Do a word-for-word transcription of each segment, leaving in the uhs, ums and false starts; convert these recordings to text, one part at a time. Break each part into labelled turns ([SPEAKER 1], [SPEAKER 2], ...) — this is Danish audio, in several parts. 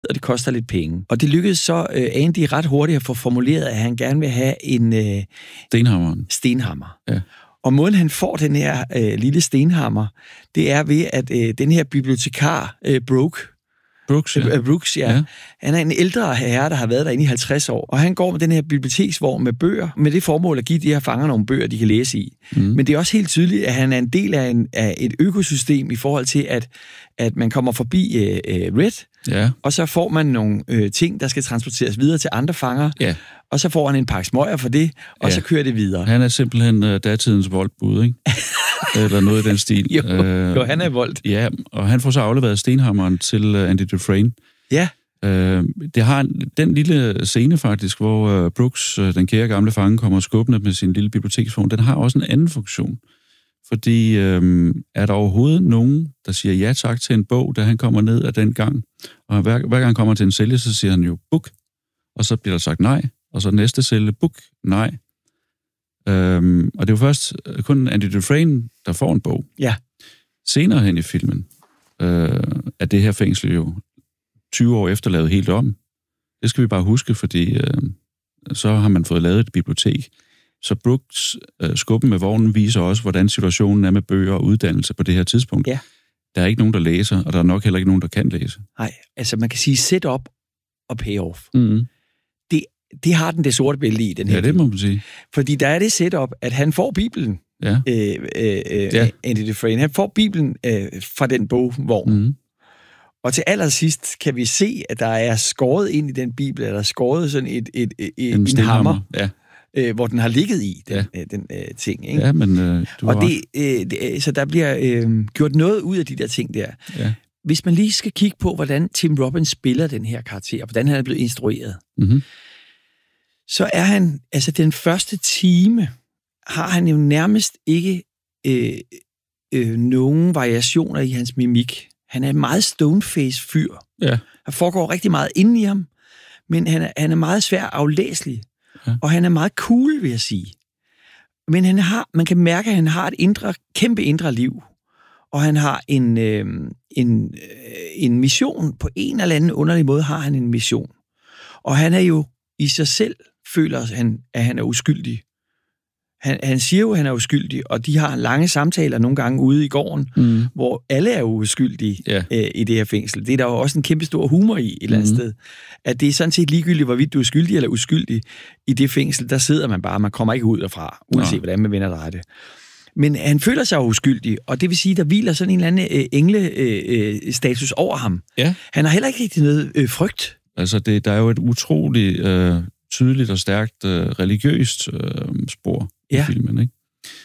[SPEAKER 1] og det koster lidt penge. Og det lykkedes så øh, Andy ret hurtigt at få formuleret, at han gerne vil have en... Øh,
[SPEAKER 2] Stenhammeren.
[SPEAKER 1] Stenhammer.
[SPEAKER 2] Ja.
[SPEAKER 1] Og måden han får den her øh, lille stenhammer, det er ved, at øh, den her bibliotekar, øh, Brooke,
[SPEAKER 2] Brooks, ja.
[SPEAKER 1] Øh, Brooks, ja. ja. Han er en ældre herre, der har været derinde i halvtreds år, og han går med den her biblioteksvogn med bøger, med det formål at give de her fanger nogle bøger, de kan læse i. Mm. Men det er også helt tydeligt, at han er en del af, en, af et økosystem i forhold til, at, at man kommer forbi øh, øh, Red,
[SPEAKER 2] ja.
[SPEAKER 1] og så får man nogle øh, ting, der skal transporteres videre til andre fanger,
[SPEAKER 2] ja.
[SPEAKER 1] og så får han en pakke smøger for det, og ja. så kører det videre.
[SPEAKER 2] Han er simpelthen uh, datidens voldbud, ikke? Eller noget i den stil.
[SPEAKER 1] jo, uh, jo, han er voldt.
[SPEAKER 2] Ja, og han får så afleveret stenhammeren til uh, Andy Dufresne.
[SPEAKER 1] Ja.
[SPEAKER 2] Uh, det har den lille scene faktisk, hvor uh, Brooks, uh, den kære gamle fange, kommer skubbende med sin lille biblioteksvogn. Den har også en anden funktion. Fordi uh, er der overhovedet nogen, der siger ja tak til en bog, da han kommer ned af den gang? Og hver, hver gang han kommer til en celle, så siger han jo book. Og så bliver der sagt nej. Og så næste celle, book, nej. Øhm, og det er jo først kun Andy Dufresne, der får en bog.
[SPEAKER 1] Ja.
[SPEAKER 2] Senere hen i filmen øh, er det her fængsel jo tyve år efter lavet helt om. Det skal vi bare huske, fordi øh, så har man fået lavet et bibliotek. Så Brooks øh, skubben med vognen viser også, hvordan situationen er med bøger og uddannelse på det her tidspunkt.
[SPEAKER 1] Ja.
[SPEAKER 2] Der er ikke nogen, der læser, og der er nok heller ikke nogen, der kan læse.
[SPEAKER 1] Nej, altså man kan sige set-up og payoff.
[SPEAKER 2] Mm-hmm.
[SPEAKER 1] Det, det har den det sorte billede i, den her.
[SPEAKER 2] Ja, det må man sige.
[SPEAKER 1] Fordi der er det set-up, at han får Bibelen,
[SPEAKER 2] ja.
[SPEAKER 1] øh, øh, ja. Andy Dufresne. Han får Bibelen øh, fra den bogvogn. Mm-hmm. Og til allersidst kan vi se, at der er skåret ind i den Bibel, eller der er skåret sådan et, et, et, et, en, en hammer,
[SPEAKER 2] ja.
[SPEAKER 1] øh, hvor den har ligget i, den,
[SPEAKER 2] ja.
[SPEAKER 1] øh, den øh, ting. Ikke?
[SPEAKER 2] Ja, men øh, du
[SPEAKER 1] og det, øh, det, så der bliver øh, gjort noget ud af de der ting der.
[SPEAKER 2] Ja.
[SPEAKER 1] Hvis man lige skal kigge på, hvordan Tim Robbins spiller den her karakter, hvordan han er blevet instrueret,
[SPEAKER 2] mm-hmm.
[SPEAKER 1] så er han, altså den første time, har han jo nærmest ikke øh, øh, nogen variationer i hans mimik. Han er en meget stoneface fyr.
[SPEAKER 2] Ja.
[SPEAKER 1] Der foregår rigtig meget inde i ham, men han er, han er meget svær aflæselig. Ja. Og han er meget cool, vil jeg sige. Men han har, man kan mærke, at han har et indre, kæmpe indre liv. Og han har en, øh, en, øh, en mission. På en eller anden underlig måde har han en mission. Og han er jo i sig selv, føler han, at han er uskyldig. Han, han siger jo, at han er uskyldig, og de har lange samtaler nogle gange ude i gården, mm. hvor alle er uskyldige yeah. øh, i det her fængsel. Det er der jo også en kæmpe stor humor i et eller andet mm. sted. At det er sådan set ligegyldigt, hvorvidt du er skyldig eller uskyldig i det fængsel. Der sidder man bare, man kommer ikke ud derfra, uanset ja. hvordan man vender dig det. Men han føler sig jo uskyldig, og det vil sige, der hviler sådan en eller anden øh, engle-status øh, over ham.
[SPEAKER 2] Ja.
[SPEAKER 1] Han har heller ikke rigtig noget øh, frygt.
[SPEAKER 2] Altså, det, der er jo et utroligt øh, tydeligt og stærkt øh, religiøst øh, spor
[SPEAKER 1] ja.
[SPEAKER 2] i filmen, ikke?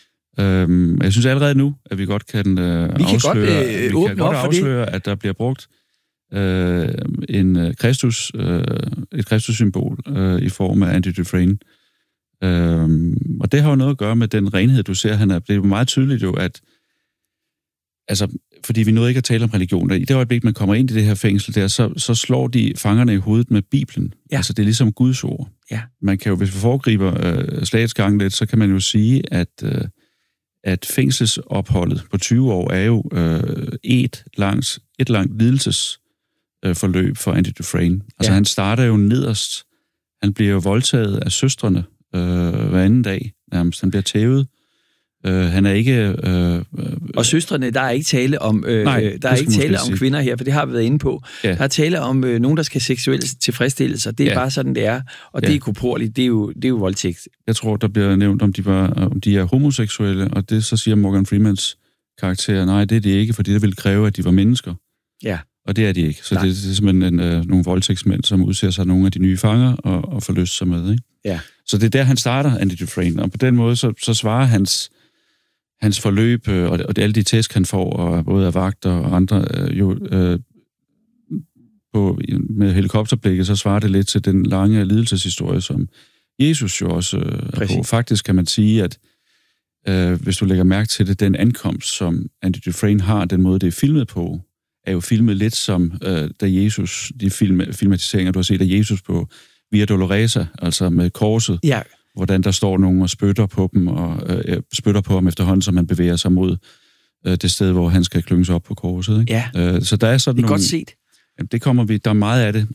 [SPEAKER 2] Øhm, jeg synes allerede nu, at vi godt kan øh,
[SPEAKER 1] vi kan
[SPEAKER 2] afsløre,
[SPEAKER 1] godt, øh,
[SPEAKER 2] vi kan godt afsløre at der bliver brugt øh, en Kristus, øh, et Kristus-symbol øh, i form af Andy Dufresne. Øhm, og det har jo noget at gøre med den renhed, du ser. Han er blevet meget tydeligt jo, at altså, fordi vi nåede ikke at tale om religion. I det øjeblik, man kommer ind i det her fængsel der, så, så slår de fangerne i hovedet med Bibelen.
[SPEAKER 1] Ja.
[SPEAKER 2] Altså, det er ligesom Guds ord.
[SPEAKER 1] Ja.
[SPEAKER 2] Man kan jo, hvis vi foregriber øh, slagets gang lidt, så kan man jo sige, at, øh, at fængselsopholdet på tyve år er jo øh, et, langs, et langt lidelsesforløb øh, for Andy Dufresne. Altså, ja. Han starter jo nederst. Han bliver jo voldtaget af søstrene øh, hver anden dag, nærmest. Han bliver tævet. Uh, han er ikke... Uh,
[SPEAKER 1] og søstrene, der er ikke tale om, uh,
[SPEAKER 2] nej,
[SPEAKER 1] der er ikke tale om
[SPEAKER 2] sige. kvinder
[SPEAKER 1] her, for det har vi været inde på. Ja. Der er tale om uh, nogen, der skal seksuelle tilfredsstillelser. Det er ja. bare sådan, det er. Og ja. det er korporligt. Det er jo, det er jo voldtægt.
[SPEAKER 2] Jeg tror, der bliver nævnt, om de, var, om de er homoseksuelle, og det så siger Morgan Freemans karakter, nej, det er de ikke, fordi det ville kræve, at de var mennesker.
[SPEAKER 1] Ja.
[SPEAKER 2] Og det er de ikke. Så det, det er simpelthen en, uh, nogle voldtægtsmænd, som udser sig nogle af de nye fanger og, og får lyst sig med. Ikke?
[SPEAKER 1] Ja.
[SPEAKER 2] Så det er der, han starter, Andy Dufresne. Og på den måde, så, så svarer hans... hans forløb, og, og alle de tæsk, han får, og både af vagter og andre, øh, jo, øh, på, med helikopterblikket, så svarer det lidt til den lange lidelseshistorie, som Jesus jo også øh, er på. Faktisk kan man sige, at øh, hvis du lægger mærke til det, den ankomst, som Andy Dufresne har, den måde, det er filmet på, er jo filmet lidt som, øh, da Jesus, de film, filmatiseringer, du har set af Jesus på Via Dolorosa, altså med korset,
[SPEAKER 1] ja.
[SPEAKER 2] hvordan der står nogen og spytter på dem, og øh, spytter på ham efterhånden, som man bevæger sig mod øh, det sted, hvor han skal klynges op på korset. Ikke?
[SPEAKER 1] Ja,
[SPEAKER 2] øh, så der er sådan
[SPEAKER 1] det er
[SPEAKER 2] nogle,
[SPEAKER 1] godt set.
[SPEAKER 2] Jamen, det kommer vi, der er meget af det.